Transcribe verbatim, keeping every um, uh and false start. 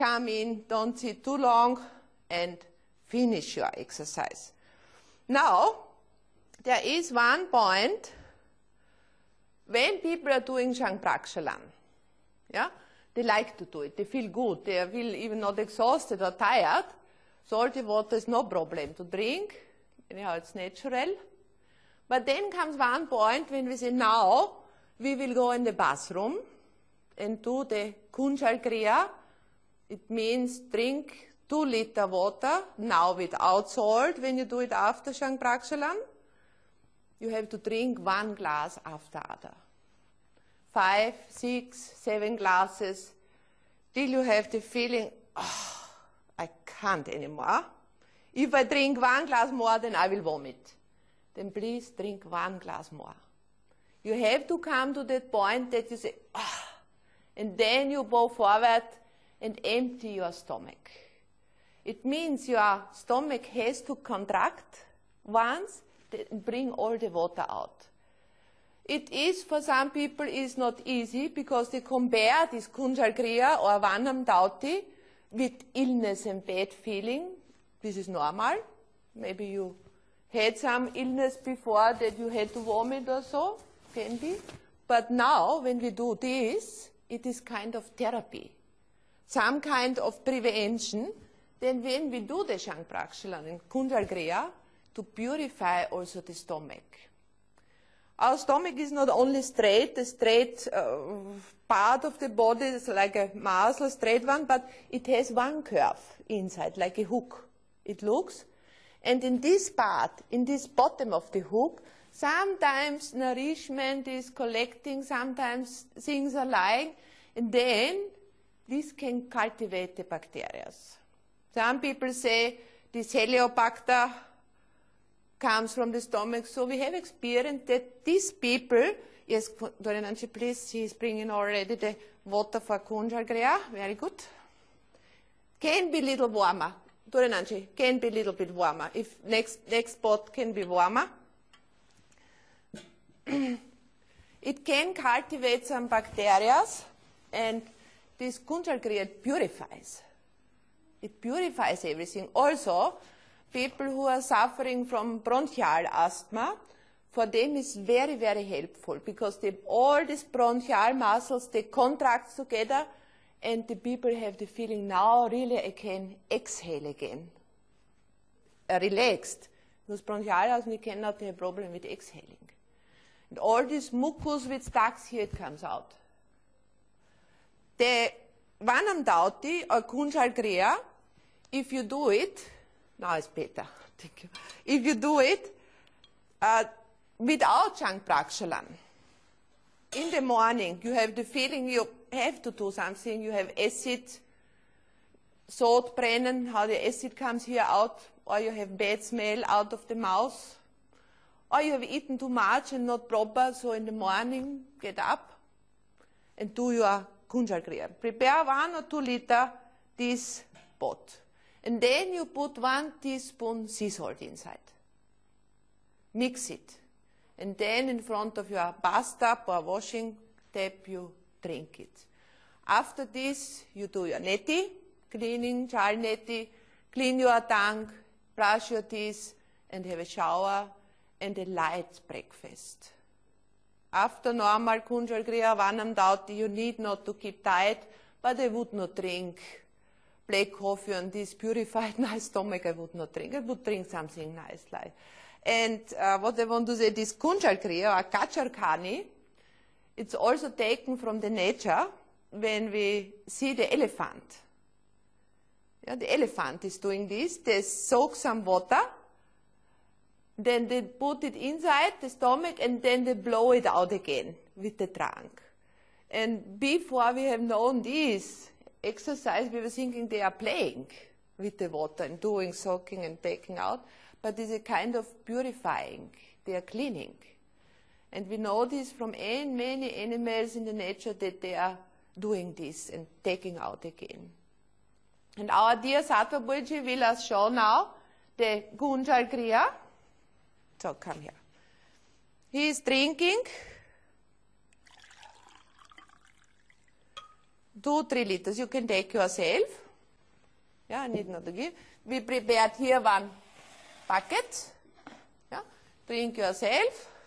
come in, don't sit too long, and finish your exercise. Now, there is one point when people are doing Shangprakshalan. Yeah? They like to do it. They feel good. They feel even not exhausted or tired. Salty water is no problem to drink. Anyhow, it's natural. But then comes one point when we say, now we will go in the bathroom and do the Kunjal Kriya. It means drink two liter water, now without salt when you do it after Shangprakshalan. You have to drink one glass after other. Five, six, seven glasses, till you have the feeling, oh, I can't anymore. If I drink one glass more, then I will vomit. Then please drink one glass more. You have to come to that point that you say, ah, and then you go forward and empty your stomach. It means your stomach has to contract once and bring all the water out. It is, for some people, is not easy because they compare this Kunjal Kriya or Varnam Dhauti with illness and bad feeling. This is normal. Maybe you had some illness before that you had to vomit or so, can be. But now, when we do this, it is kind of therapy, some kind of prevention. Then when we do the Shangprakshalan and Kunjal Kriya, to purify also the stomach. Our stomach is not only straight, the straight uh, part of the body is like a muscle, straight one, but it has one curve inside, like a hook, it looks. And in this part, in this bottom of the hook, sometimes nourishment is collecting, sometimes things are lying, and then this can cultivate the bacteria. Some people say this Heliobacter comes from the stomach. So we have experienced that these people, yes, Dorinanchi, please, she is bringing already the water for Kunjal Kriya, very good, can be a little warmer. Dorinanchi, can be a little bit warmer. If next, next spot can be warmer. It can cultivate some bacteria, and this Kunjal Kriya purifies. It purifies everything. Also, people who are suffering from bronchial asthma, for them is very, very helpful because they, all these bronchial muscles, they contract together and the people have the feeling now really I can exhale again, uh, relaxed. Because bronchial asthma, you cannot have a problem with exhaling. And all this mucus which stuck here, it comes out. The Varnam Dhauti or Kunjal Kriya, if you do it, now it's better. Thank you. If you do it uh, without Shangprakshalan, in the morning you have the feeling you have to do something, you have acid, salt brennen, how the acid comes here out, or you have bad smell out of the mouth, or you have eaten too much and not proper, so in the morning get up and do your Kunjal Kriya. Prepare one or two liter this pot. And then you put one teaspoon sea salt inside. Mix it. And then in front of your bathtub or washing tap, you drink it. After this, you do your neti, cleaning, chal neti, clean your tongue, brush your teeth, and have a shower and a light breakfast. After normal Kunjal Kriya, Varnam Dhauti, you need not to keep diet, but I would not drink black coffee and this purified nice stomach. I would not drink. I would drink something nice like. And uh, what I want to say, this Kunjal Kriya or Kacharkani, it's also taken from the nature when we see the elephant. Yeah, the elephant is doing this. They soak some water, then they put it inside the stomach and then they blow it out again with the trunk. And before we have known this exercise, we were thinking they are playing with the water and doing soaking and taking out, but it's a kind of purifying. They are cleaning. And we know this from many animals in the nature that they are doing this and taking out again. And our dear Sattva Babaji will us show now the Kunjal Kriya. So come here. He is drinking two, three liters. You can take yourself. Yeah, I need not to give. We prepared here one bucket. Yeah, drink yourself.